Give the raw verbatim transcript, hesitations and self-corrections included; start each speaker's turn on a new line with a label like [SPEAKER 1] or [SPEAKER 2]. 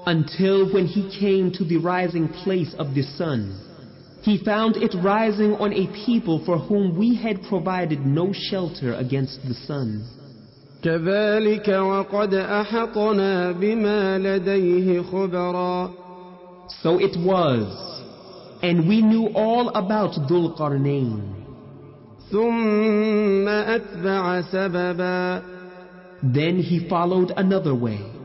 [SPEAKER 1] until when he came to the rising place of the sun, he found it rising on a people for whom we had provided no shelter against the sun.
[SPEAKER 2] كذلك وقد أحطنا بما لديه خبرا.
[SPEAKER 1] So it was, and we knew all about Dhul Qarnayn.
[SPEAKER 2] ثم أتبع سببا.
[SPEAKER 1] Then he followed another way.